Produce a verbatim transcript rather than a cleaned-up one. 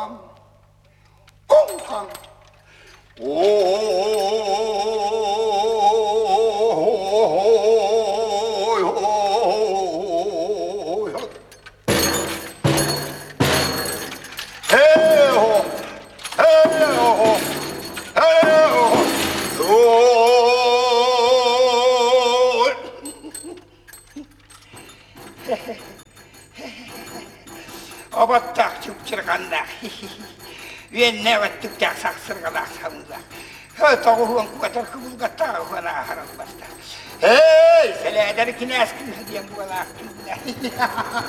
꽁강 꽁강 오요 에호 에호 에호 어버딱 죽지러 간다. 왜 내가 뚝짝 삭스러가 나사무다. 허도고 후원구가 더 그분 같다 하거나 하라고 봤다. 에이, 셀레다리 기내스킨 하디양 구가 나왔긴다.